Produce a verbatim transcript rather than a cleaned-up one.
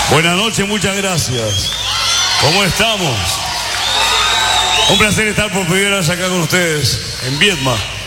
Buenas noches, muchas gracias. ¿Cómo estamos? Un placer estar por primera vez acá con ustedes en Viedma.